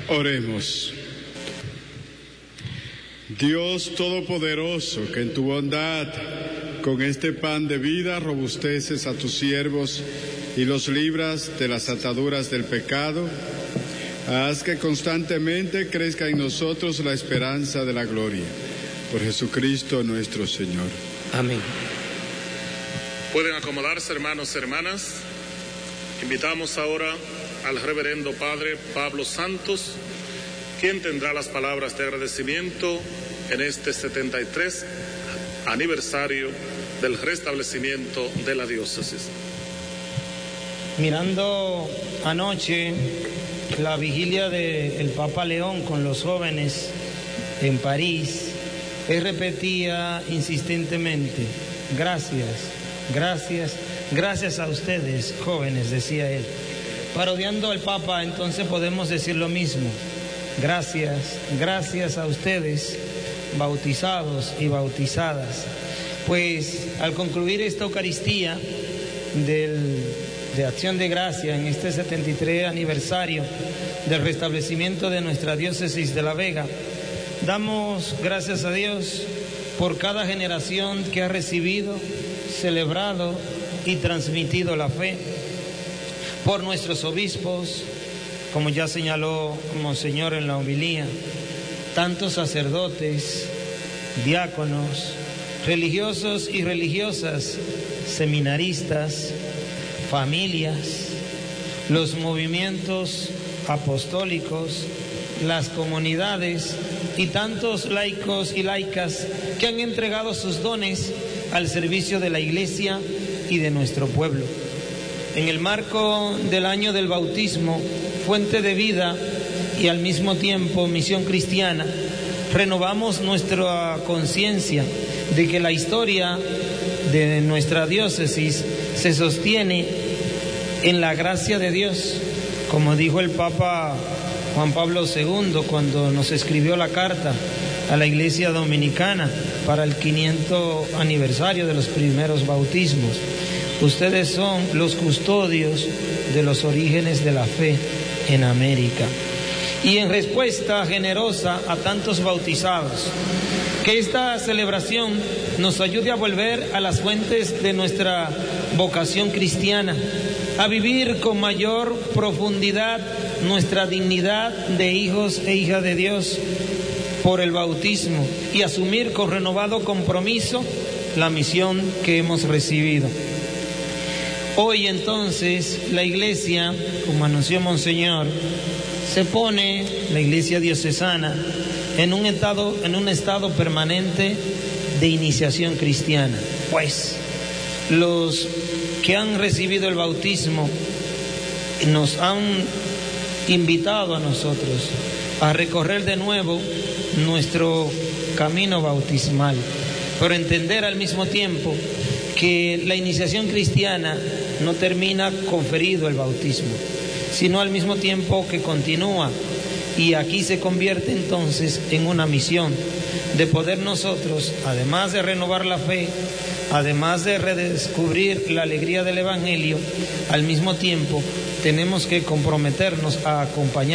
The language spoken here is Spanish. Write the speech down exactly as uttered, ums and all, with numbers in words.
Oremos. Dios Todopoderoso, que en tu bondad con este pan de vida robusteces a tus siervos y los libras de las ataduras del pecado, haz que constantemente crezca en nosotros la esperanza de la gloria. Por Jesucristo nuestro Señor. Amén. Pueden acomodarse, hermanos y hermanas. Invitamos ahora al reverendo Padre Pablo Santos, quien tendrá las palabras de agradecimiento en este setenta y tres aniversario del restablecimiento de la diócesis. Mirando anoche la vigilia del Papa León con los jóvenes en París, él repetía insistentemente: gracias, gracias, gracias a ustedes, jóvenes, decía él. Parodiando al Papa, entonces podemos decir lo mismo: gracias, gracias a ustedes, bautizados y bautizadas. Pues al concluir esta Eucaristía del, de Acción de Gracia en este setenta y tres aniversario del restablecimiento de nuestra diócesis de La Vega, damos gracias a Dios por cada generación que ha recibido, celebrado y transmitido la fe, por nuestros obispos, como ya señaló Monseñor en la homilía, tantos sacerdotes, diáconos, religiosos y religiosas, seminaristas, familias, los movimientos apostólicos, las comunidades y tantos laicos y laicas que han entregado sus dones al servicio de la Iglesia y de nuestro pueblo. En el marco del año del bautismo, fuente de vida y al mismo tiempo misión cristiana, renovamos nuestra conciencia de que la historia de nuestra diócesis se sostiene en la gracia de Dios, como dijo el Papa Juan Pablo segundo cuando nos escribió la carta a la Iglesia Dominicana para el quinientos aniversario de los primeros bautismos. Ustedes son los custodios de los orígenes de la fe en América. Y en respuesta generosa a tantos bautizados, que esta celebración nos ayude a volver a las fuentes de nuestra vocación cristiana, a vivir con mayor profundidad nuestra dignidad de hijos e hijas de Dios por el bautismo y asumir con renovado compromiso la misión que hemos recibido. Hoy entonces la Iglesia, como anunció Monseñor, se pone, la Iglesia diocesana, en un estado, en un estado permanente de iniciación cristiana. Pues los que han recibido el bautismo nos han invitado a nosotros a recorrer de nuevo nuestro camino bautismal, pero entender al mismo tiempo que la iniciación cristiana no termina conferido el bautismo, sino al mismo tiempo que continúa, y aquí se convierte entonces en una misión de poder nosotros, además de renovar la fe, además de redescubrir la alegría del Evangelio, al mismo tiempo tenemos que comprometernos a acompañar